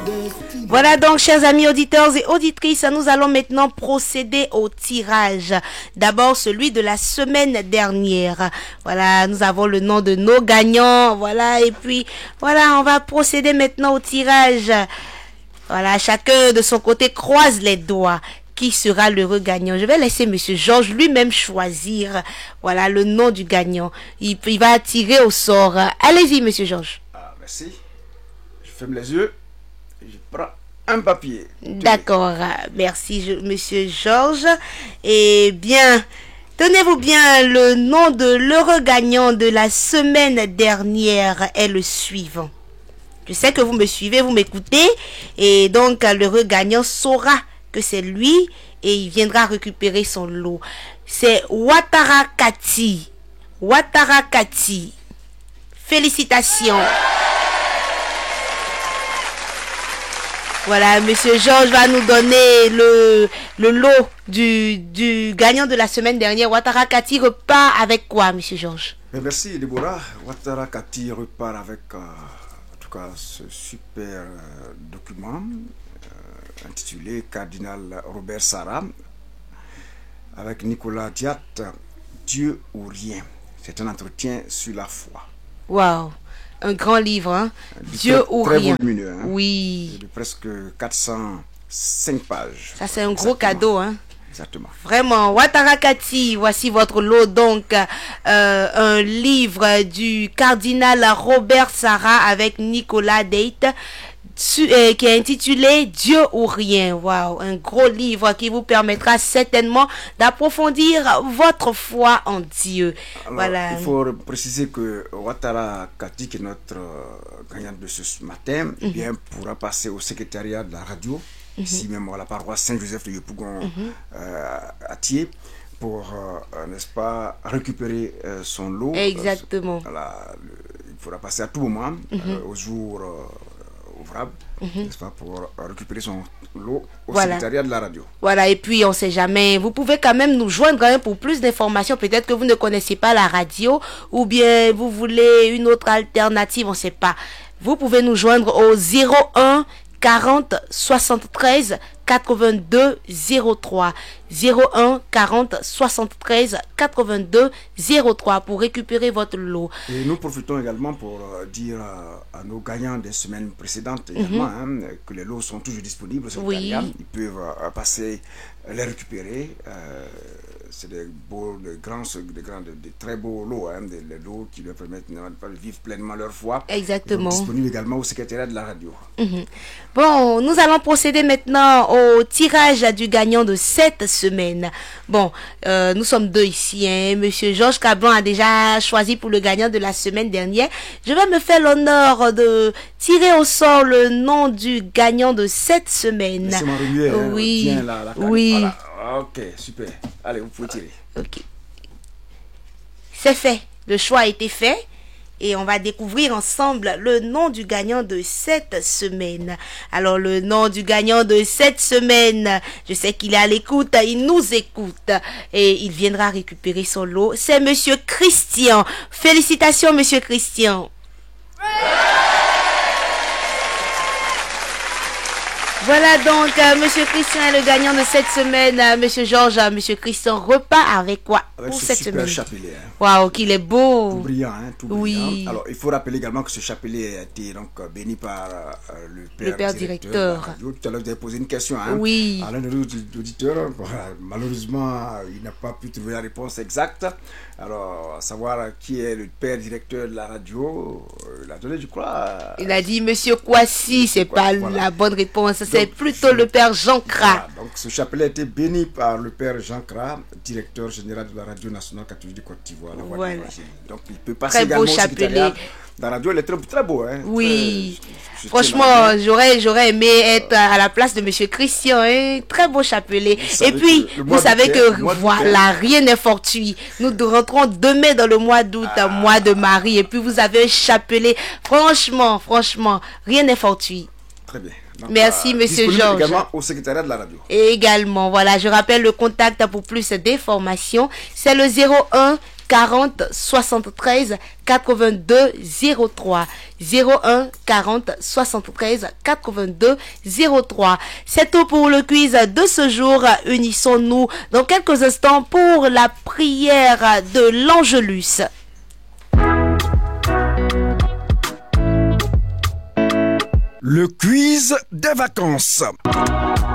Voilà donc, chers amis auditeurs et auditrices, nous allons maintenant procéder au tirage. D'abord, celui de la semaine dernière. Voilà, nous avons le nom de nos gagnants. Voilà, et puis, voilà, on va procéder maintenant au tirage. Voilà, chacun de son côté croise les doigts. Qui sera l'heureux gagnant? Je vais laisser Monsieur Georges lui-même choisir, voilà, le nom du gagnant. Il va tirer au sort. Allez-y, Monsieur Georges. Ah, merci. Je ferme les yeux. Je prends un papier. D'accord, merci Monsieur Georges. Et bien, tenez-vous bien, le nom de l'heureux gagnant de la semaine dernière est le suivant. Je sais que vous me suivez, vous m'écoutez, et donc l'heureux gagnant saura que c'est lui et il viendra récupérer son lot. C'est Ouattara Kati. Ouattara Kati. Félicitations. Voilà, Monsieur Georges va nous donner le lot du gagnant de la semaine dernière. Ouattara Kati repart avec quoi, Monsieur Georges? Merci, Déborah. Ouattara Kati repart avec, en tout cas, ce super document intitulé Cardinal Robert Sarah avec Nicolas Diat, Dieu ou rien. C'est un entretien sur la foi. Waouh, un grand livre, hein? Dieu ou très rien. Volumineux, hein? Oui. De presque 405 pages. Ça, c'est un gros cadeau, hein? Exactement. Vraiment, Ouattara Kati, voici votre lot. Donc, un livre du cardinal Robert Sarah avec Nicolas Date qui est intitulé Dieu ou rien. Waouh, un gros livre qui vous permettra certainement d'approfondir votre foi en Dieu. Alors, voilà. Il faut préciser que Ouattara Kati, qui est notre gagnant de ce matin, eh bien, pourra passer au secrétariat de la radio, ici même à la paroisse Saint-Joseph de Yopougon à Thiers, pour, n'est-ce pas, récupérer son lot. Exactement. Voilà, il faudra passer à tout moment, au jour ouvrable, n'est-ce pas, pour récupérer son lot au secrétariat de la radio. Voilà, et puis on ne sait jamais, vous pouvez quand même nous joindre pour plus d'informations. Peut-être que vous ne connaissez pas la radio ou bien vous voulez une autre alternative, on ne sait pas. Vous pouvez nous joindre au 01 40 73 82 03 01 40 73 82 03 pour récupérer votre lot. Et nous profitons également pour dire à nos gagnants des semaines précédentes également, que les lots sont toujours disponibles sur le secrétariat. Ils peuvent passer les récupérer. C'est des très beaux lots, des lots qui leur permettent de vivre pleinement leur foi. Exactement. Disponibles également au secrétariat de la radio. Bon, nous allons procéder maintenant au tirage du gagnant de cette semaine. Bon, nous sommes deux ici. Monsieur Georges Cablan a déjà choisi pour le gagnant de la semaine dernière. Je vais me faire l'honneur de tirer au sort le nom du gagnant de cette semaine. Laissez-moi remuer. Oui. Bien la Oui. Voilà. Ok, super. Allez, vous pouvez tirer. Ok. C'est fait. Le choix a été fait. Et on va découvrir ensemble le nom du gagnant de cette semaine. Alors, le nom du gagnant de cette semaine, je sais qu'il est à l'écoute, il nous écoute. Et il viendra récupérer son lot. C'est Monsieur Christian. Félicitations, Monsieur Christian. Voilà donc, Monsieur Christian est le gagnant de cette semaine. Monsieur Georges, Monsieur Christian repart avec quoi avec pour ce cette super semaine? chapelet. Waouh, qu'il est beau. Tout brillant, tout brillant. Oui. Alors, il faut rappeler également que ce chapelet a été donc béni par le père directeur. Tout à l'heure, vous avez posé une question oui. à l'un de nos auditeurs. Malheureusement, il n'a pas pu trouver la réponse exacte. Alors, savoir qui est le père directeur de la radio, il a donné, je crois. Il a dit Monsieur Kouassi, c'est pas la bonne réponse, c'est plutôt le père Jean Kra. Voilà, donc, ce chapelet a été béni par le père Jean Kra, directeur général de la radio nationale catholique de Côte d'Ivoire. Voilà. Donc, il peut passer également au secrétariat. La radio, elle est très beau. Oui. Franchement, j'aurais aimé être à la place de Monsieur Christian. Très beau chapelet. Et puis, vous savez que voilà, rien n'est fortuit. Nous rentrons demain dans le mois d'août, mois de Marie. Et puis, vous avez un chapelet. Franchement, rien n'est fortuit. Très bien. Donc, merci, Monsieur Georges. Également au secrétariat de la radio. Et également, voilà, je rappelle le contact pour plus d'informations. C'est le 01 40 73 82 03. 01 40 73 82 03. C'est tout pour le quiz de ce jour. Unissons-nous dans quelques instants pour la prière de l'Angelus. Le quiz des vacances.